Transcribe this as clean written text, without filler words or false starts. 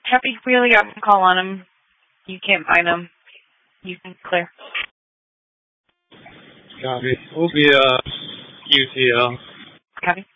Happy Wheelie, I can call on him. You can't find him. You can clear. Copy. We'll be UTL. Copy.